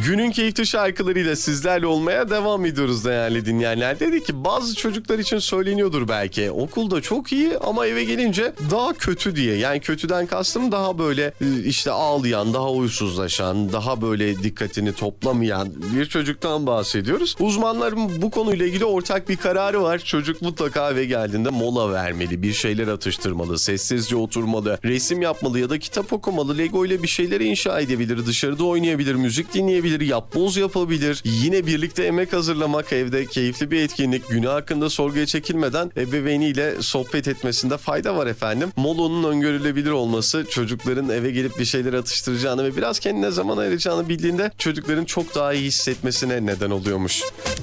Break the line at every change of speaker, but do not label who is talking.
Günün keyifli şarkılarıyla sizlerle olmaya devam ediyoruz değerli dinleyenler. Dedi ki bazı çocuklar için söyleniyordur belki. Okulda çok iyi ama eve gelince daha kötü diye. Yani kötüden kastım daha böyle işte ağlayan, daha huysuzlaşan, daha böyle dikkatini toplamayan bir çocuktan bahsediyoruz. Uzmanların bu konuyla ilgili ortak bir kararı var. Çocuk mutlaka eve geldiğinde mola vermeli, bir şeyler atıştırmalı, sessizce oturmalı, resim yapmalı ya da kitap okumalı, Lego ile bir şeyleri inşa edebilir, dışarıda oynayabilir, müzik dinleyebilir, yapboz yapabilir. Yine birlikte yemek hazırlamak, evde keyifli bir etkinlik, günü hakkında sorguya çekilmeden ebeveyniyle sohbet etmesinde fayda var efendim. Molanın öngörülebilir olması, çocukların eve gelip bir şeyler atıştıracağını ve biraz kendine zaman ayıracağını bildiğinde çocukların çok daha iyi hissetmesine neden oluyormuş.